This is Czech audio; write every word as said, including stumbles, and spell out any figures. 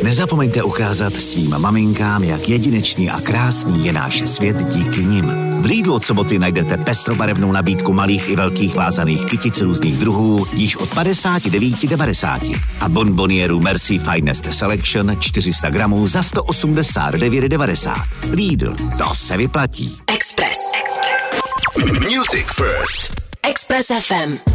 Nezapomeňte ukázat svým maminkám, jak jedinečný a krásný je náš svět díky nim. V Lidlu od soboty najdete pestrobarevnou nabídku malých i velkých vázaných kytic různých druhů již od padesát devět devadesát a bonbonieru Merci Finest Selection čtyři sta gramů za sto osmdesát devět devadesát. Lidl, to se vyplatí. Express. Music First. Express F M.